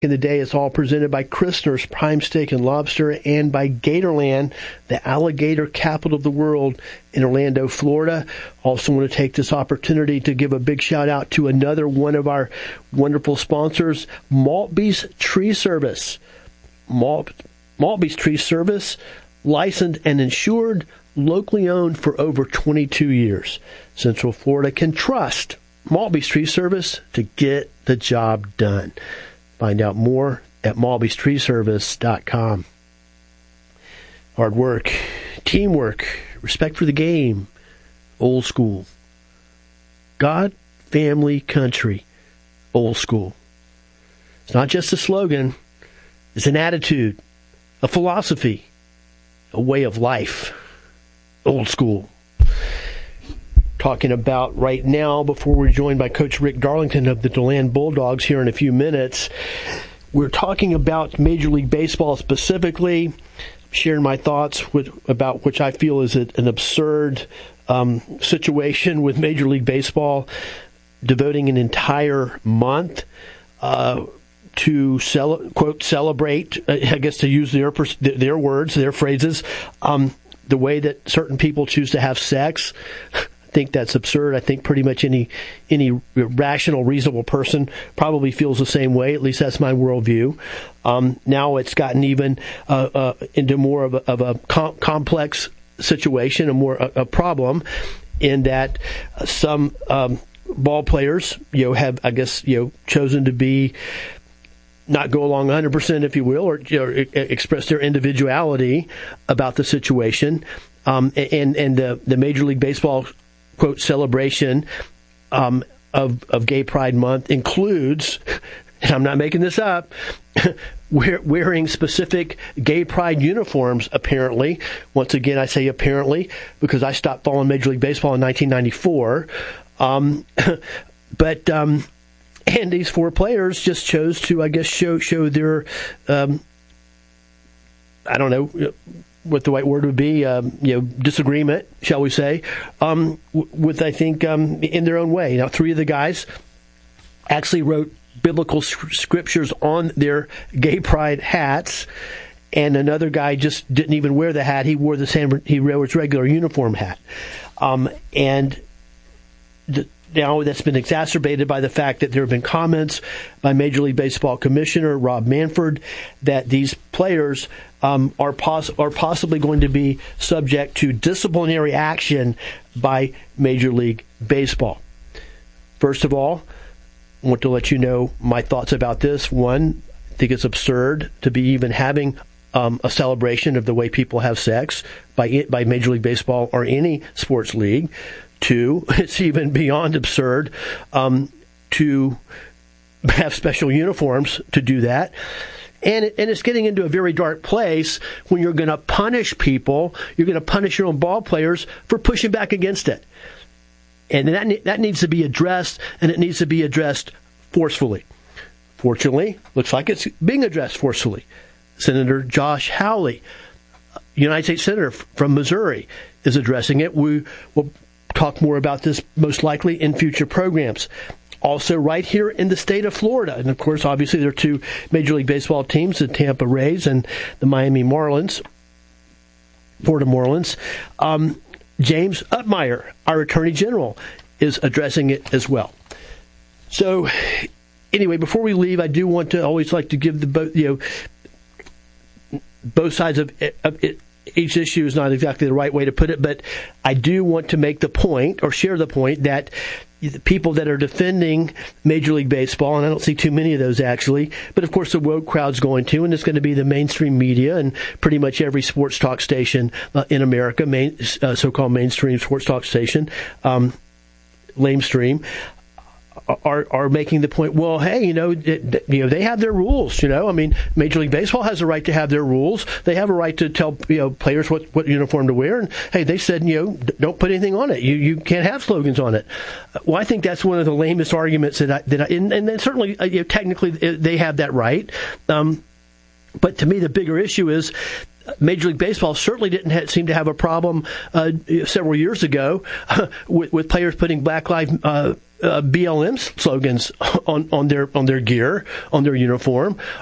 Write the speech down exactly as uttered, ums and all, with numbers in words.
In the day, it's all presented by Christner's Prime Steak and Lobster and by Gatorland, the alligator capital of the world in Orlando, Florida. Also want to take this opportunity to give a big shout out to another one of our wonderful sponsors, Maltby's Tree Service. Malt, Maltby's Tree Service, licensed and insured, locally owned for over twenty-two years. Central Florida can trust Maltby's Tree Service to get the job done. Find out more at malbys tree service dot com. Hard work, teamwork, respect for the game, old school. God, family, country, old school. It's not just a slogan. It's an attitude, a philosophy, a way of life, old school. Talking about right now, before we're joined by Coach Rick Darlington of the DeLand Bulldogs here in a few minutes, we're talking about Major League Baseball specifically, sharing my thoughts with, about which I feel is an absurd um, situation with Major League Baseball devoting an entire month uh, to cel- quote celebrate, uh, I guess to use their their words, their phrases, um, the way that certain people choose to have sex. I think that's absurd. I think pretty much any any rational, reasonable person probably feels the same way. At least that's my worldview. Um, now it's gotten even uh, uh, into more of a, of a com- complex situation, a more a, a problem, in that some um, ball players, you know, have I guess you know chosen to be not go along one hundred percent, if you will, or, you know, express their individuality about the situation. Um, and and the, the Major League Baseball quote celebration um, of of Gay Pride Month includes, and I'm not making this up, wearing specific Gay Pride uniforms. Apparently, once again, I say apparently because I stopped following Major League Baseball in nineteen ninety-four. Um, but um, and these four players just chose to, I guess, show show their, um, I don't know what the right word would be, um, you know, disagreement, shall we say, um, with, I think, um, in their own way. Now, three of the guys actually wrote biblical scriptures on their Gay Pride hats, and another guy just didn't even wear the hat. He wore the same, he wore his regular uniform hat. Um, and the, now that's been exacerbated by the fact that there have been comments by Major League Baseball Commissioner Rob Manfred that these players um, are, poss- are possibly going to be subject to disciplinary action by Major League Baseball. First of all, I want to let you know my thoughts about this. One, I think it's absurd to be even having um, a celebration of the way people have sex by by Major League Baseball or any sports league. Two, it's even beyond absurd um, to have special uniforms to do that. And, it, and it's getting into a very dark place when you're going to punish people, you're going to punish your own ball players for pushing back against it. And that that needs to be addressed, and it needs to be addressed forcefully. Fortunately, looks like it's being addressed forcefully. Senator Josh Hawley, United States Senator from Missouri, is addressing it. We will talk more about this most likely in future programs. Also right here in the state of Florida. And, of course, obviously there are two Major League Baseball teams, the Tampa Rays and the Miami Marlins, Florida Marlins. Um, James Upmeyer, our Attorney General, is addressing it as well. So, anyway, before we leave, I do want to always like to give the both, you know, both sides of it, of it. Each issue is not exactly the right way to put it, but I do want to make the point or share the point that the people that are defending Major League Baseball, and I don't see too many of those actually, but of course the woke crowd's going to, and it's going to be the mainstream media and pretty much every sports talk station uh, in America, main, uh, so-called mainstream sports talk station, um, lamestream, are are making the point, well, hey, you know, it, you know, they have their rules, you know. I mean, Major League Baseball has a right to have their rules. They have a right to tell, you know, players what, what uniform to wear. And, hey, they said, you know, don't put anything on it. You you can't have slogans on it. Well, I think that's one of the lamest arguments that I, that I, and, and then certainly, uh, you know, technically, they have that right. Um, but to me, the bigger issue is Major League Baseball certainly didn't ha- seem to have a problem uh, several years ago uh, with, with players putting Black Lives uh, uh, B L M slogans on, on their on their gear, on their uniform.